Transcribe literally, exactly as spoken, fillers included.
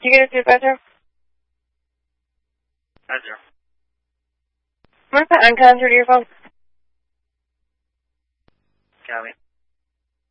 You get it to the bedroom? Bedroom. I'm going to put uncon through to your phone. Copy.